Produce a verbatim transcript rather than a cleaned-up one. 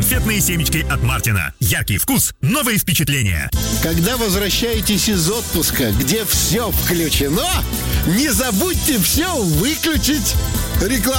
Конфетные семечки от Мартина. Яркий вкус, новые впечатления. Когда возвращаетесь из отпуска, где все включено, не забудьте все выключить. Реклама.